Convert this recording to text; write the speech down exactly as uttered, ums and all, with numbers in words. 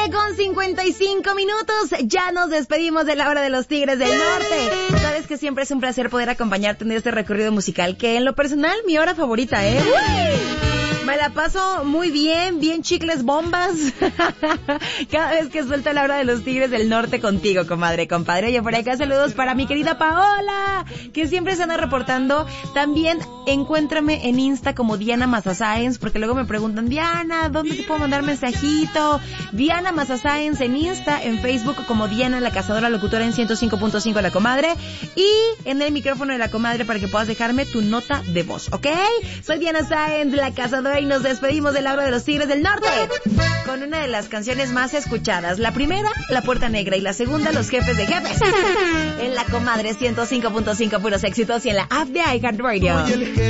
con cincuenta y cinco minutos. Ya nos despedimos de la hora de los Tigres del Norte. Sabes que siempre es un placer poder acompañarte en este recorrido musical, que en lo personal, mi hora favorita, ¿eh? Me la paso muy bien, bien chicles bombas. Cada vez que suelto la hora de los Tigres del Norte contigo, comadre, compadre. Oye, por acá saludos para mi querida Paola, que siempre se anda reportando. También encuéntrame en Insta como Diana Maza Science, porque luego me preguntan, Diana, ¿dónde te puedo mandar mensajito? Diana Maza Science en Insta, en Facebook como Diana la Cazadora Locutora en ciento cinco punto cinco La Comadre, y en el micrófono de La Comadre para que puedas dejarme tu nota de voz, ¿ok? Soy Diana Science, la Cazadora, y nos despedimos de la hora de los Tigres del Norte con una de las canciones más escuchadas. La primera, La Puerta Negra, y la segunda, Los Jefes de Jefes. En La Comadre ciento cinco punto cinco, puros éxitos, y en la app de iHeartRadio.